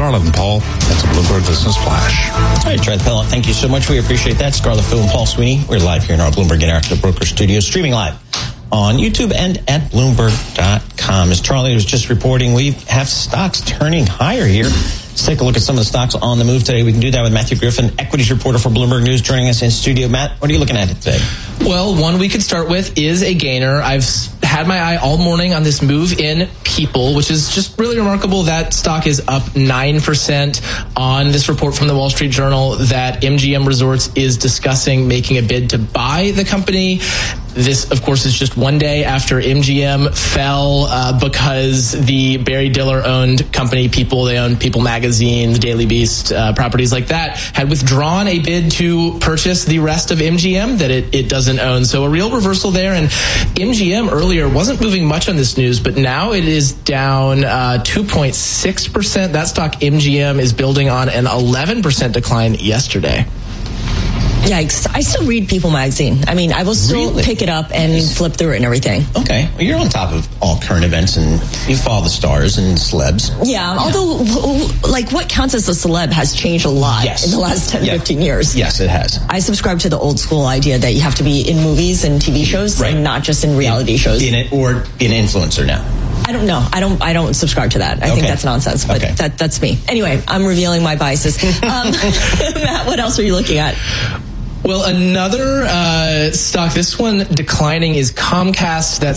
Scarlett and Paul. That's a Bloomberg Business Flash. All right, Trev Pellett, thank you so much. We appreciate that. Scarlett, Phil, and Paul Sweeney. We're live here in our Bloomberg Interactive Broker Studio, streaming live on YouTube and at Bloomberg.com. As Charlie was just reporting, we have stocks turning higher here. Let's take a look at some of the stocks on the move today. We can do that with Matthew Griffin, equities reporter for Bloomberg News, joining us in studio. Matt, what are you looking at today? Well, one we could start with is a gainer. I've had my eye all morning on this move in People, which is just really remarkable. That stock is up 9% on this report from the Wall Street Journal that MGM Resorts is discussing making a bid to buy the company. This, of course, is just one day after MGM fell because the Barry Diller-owned company, People, they own People Magazine, the Daily Beast, properties like that, had withdrawn a bid to purchase the rest of MGM that it doesn't own. So a real reversal there. And MGM earlier wasn't moving much on this news, but now it is down 2.6%. That stock, MGM, is building on an 11% decline yesterday. Yikes. I still read People Magazine. I mean, I will still pick it up and flip through it and everything. Okay. Well, you're on top of all current events and you follow the stars and celebs. Yeah. Although, like, what counts as a celeb has changed a lot in the last 10, 15 years. Yes, it has. I subscribe to the old school idea that you have to be in movies and TV shows and not just in reality shows. Or be an influencer now. I don't know. I don't subscribe to that. I think that's nonsense, but that's me. Anyway, I'm revealing my biases. Matt, what else are you looking at? Well, another stock, this one declining, is Comcast. That's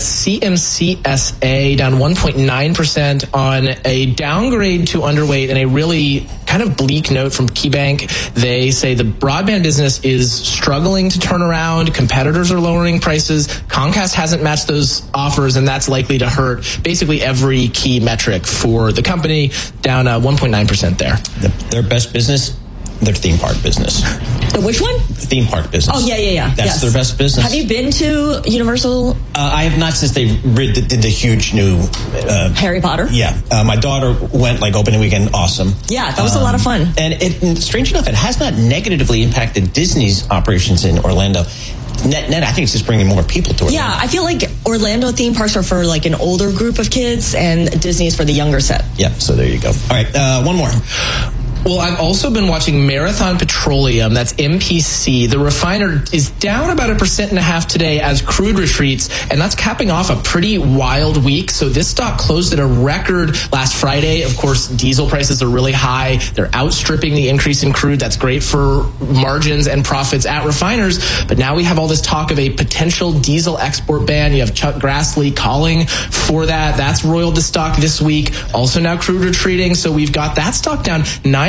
CMCSA, down 1.9% on a downgrade to underweight and a really kind of bleak note from KeyBank. They say the broadband business is struggling to turn around. Competitors are lowering prices. Comcast hasn't matched those offers, and that's likely to hurt basically every key metric for the company, down 1.9% there. Their best business? Their theme park business. The which one? The theme park business. Oh, yeah. That's their best business. Have you been to Universal? I have not since they did the huge new... Harry Potter? Yeah. My daughter went opening weekend. Awesome. Yeah, that was a lot of fun. And strange enough, it has not negatively impacted Disney's operations in Orlando. Net, I think it's just bringing more people to Orlando. Yeah, I feel like Orlando theme parks are for an older group of kids, and Disney's for the younger set. Yeah, so there you go. All right, one more. Well, I've also been watching Marathon Petroleum. That's MPC. The refiner is down about 1.5% today as crude retreats, and that's capping off a pretty wild week. So this stock closed at a record last Friday. Of course, diesel prices are really high. They're outstripping the increase in crude. That's great for margins and profits at refiners. But now we have all this talk of a potential diesel export ban. You have Chuck Grassley calling for that. That's roiled the stock this week. Also now crude retreating. So we've got that stock down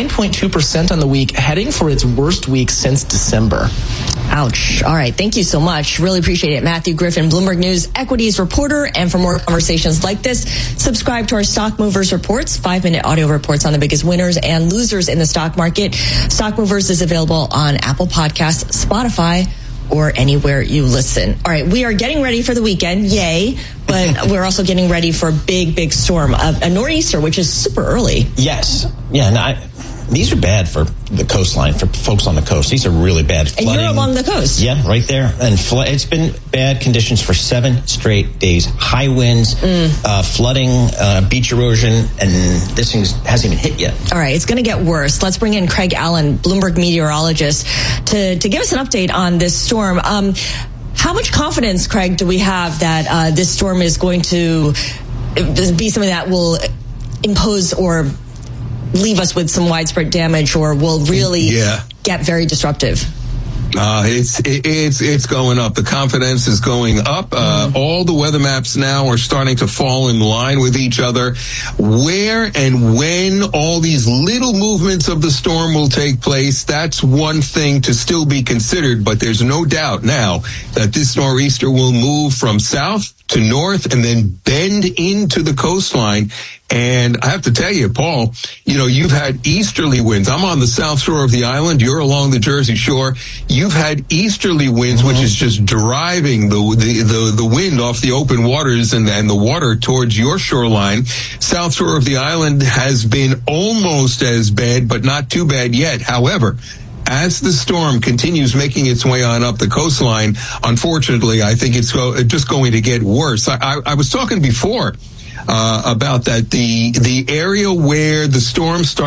9.2% on the week, heading for its worst week since December. Ouch. All right. Thank you so much. Really appreciate it. Matthew Griffin, Bloomberg News equities reporter. And for more conversations like this, subscribe to our Stock Movers reports, 5-minute audio reports on the biggest winners and losers in the stock market. Stock Movers is available on Apple Podcasts, Spotify, or anywhere you listen. All right, we are getting ready for the weekend. Yay. But we're also getting ready for a big storm, a nor'easter, which is super early. Yes. Yeah, these are bad for the coastline, for folks on the coast. These are really bad. Flooding. And you're along the coast. Yeah, right there. And it's been bad conditions for 7 straight days. High winds, flooding, beach erosion, and this thing hasn't even hit yet. All right, it's going to get worse. Let's bring in Craig Allen, Bloomberg meteorologist, to give us an update on this storm. How much confidence, Craig, do we have that this storm is going to be something that will impose or leave us with some widespread damage, or will really get very disruptive? It's going up. The confidence is going up. All the weather maps now are starting to fall in line with each other. Where and when all these little movements of the storm will take place, that's one thing to still be considered. But there's no doubt now that this nor'easter will move from south to north and then bend into the coastline. And I have to tell you, Paul, you've had easterly winds. I'm on the south shore of the island. You're along the Jersey Shore. You've had easterly winds, which is just driving the wind off the open waters and the water towards your shoreline. South shore of the island has been almost as bad, but not too bad yet. However, as the storm continues making its way on up the coastline, unfortunately, I think it's just going to get worse. I was talking before about that. The area where the storm started